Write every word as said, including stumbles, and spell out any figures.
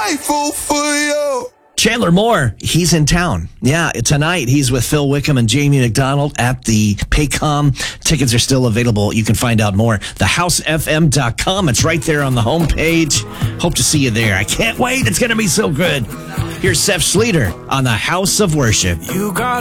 grateful for you. Chandler Moore, he's in town. Yeah, tonight he's with Phil Wickham and Jamie McDonald at the Paycom. Tickets are still available. You can find out more. the house f m dot com. It's right there on the homepage. Hope to see you there. I can't wait. It's going to be so good. Here's Seth Schleter on the House of Worship. You got